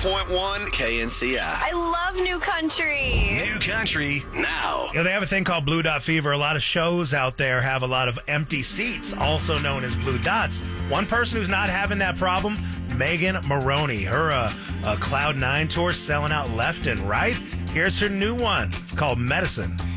101.1 KNCI. I love New Country. New Country now. They have a thing called Blue Dot Fever. A lot of shows out there have a lot of empty seats, also known as blue dots. One person who's not having that problem, Megan Moroney. Her Cloud9 tour selling out left and right. Here's her new one. It's called Medicine.